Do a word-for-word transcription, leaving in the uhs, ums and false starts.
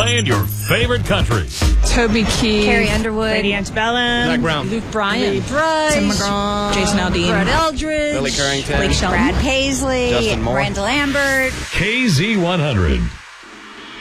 playing your favorite country. Toby Keith, Carrie Underwood, Lady Antebellum, Zach Brown, Luke Bryan, Lee Brice, Tim McGraw, Jason Aldean, Brett Eldridge, Billy Currington, Blake Shelton, Brad Paisley, Justin Moore, Randall Lambert. K Z one hundred.